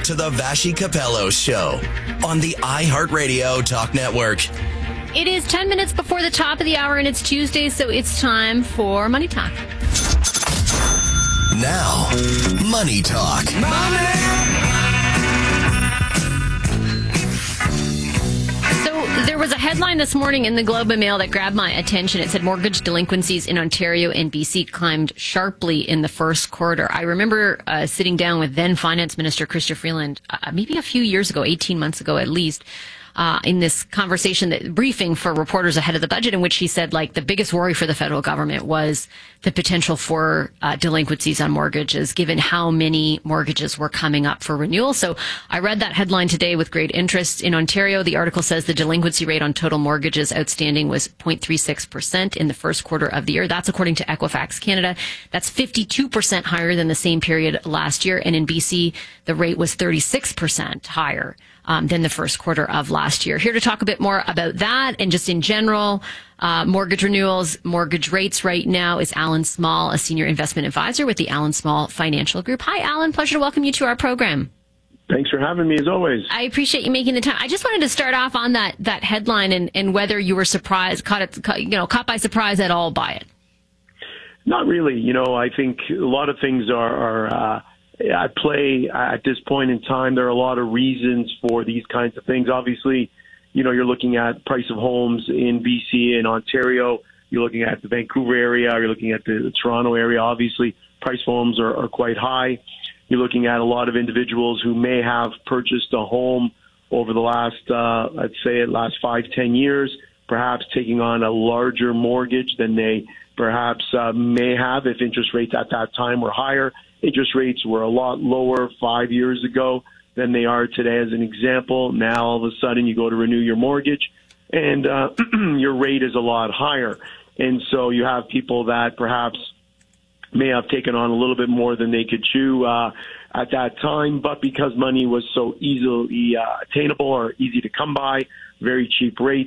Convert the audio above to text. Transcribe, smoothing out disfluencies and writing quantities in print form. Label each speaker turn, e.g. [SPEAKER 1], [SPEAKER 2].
[SPEAKER 1] to the Vashi Capello Show on the iHeartRadio Talk Network.
[SPEAKER 2] It is 10 minutes before the top of the hour, and it's Tuesday, so it's time for Money Talk.
[SPEAKER 1] Now, Money Talk.
[SPEAKER 2] There was a headline this morning in the Globe and Mail that grabbed my attention. It said mortgage delinquencies in Ontario and BC climbed sharply in the first quarter. I remember sitting down with then Finance Minister Chrystia Freeland maybe a few years ago, 18 months ago at least, in this conversation, briefing for reporters ahead of the budget, in which he said, like, the biggest worry for the federal government was the potential for delinquencies on mortgages, given how many mortgages were coming up for renewal. So I read that headline today with great interest. In Ontario, the article says the delinquency rate on total mortgages outstanding was 0.36% in the first quarter of the year. That's according to Equifax Canada. That's 52% higher than the same period last year. And in BC, the rate was 36% higher than the first quarter of last year. Here to talk a bit more about that and just in general, mortgage renewals, mortgage rates right now is Alan Small, a senior investment advisor with the Alan Small Financial Group. Hi, Alan. Pleasure to welcome you to our program.
[SPEAKER 3] Thanks for having me, as always.
[SPEAKER 2] I appreciate you making the time. I just wanted to start off on that headline and whether you were surprised, caught by surprise at all by it.
[SPEAKER 3] Not really. I think a lot of things are at play at this point in time. There are a lot of reasons for these kinds of things. Obviously, you're looking at price of homes in BC and Ontario. You're looking at the Vancouver area. You're looking at the Toronto area. Obviously, price of homes are quite high. You're looking at a lot of individuals who may have purchased a home over the last 5-10 years, perhaps taking on a larger mortgage than they perhaps may have if interest rates at that time were higher. Interest rates were a lot lower 5 years ago than they are today, as an example. Now, all of a sudden, you go to renew your mortgage, and your rate is a lot higher. And so you have people that perhaps may have taken on a little bit more than they could chew at that time, but because money was so easily attainable or easy to come by, very cheap rates,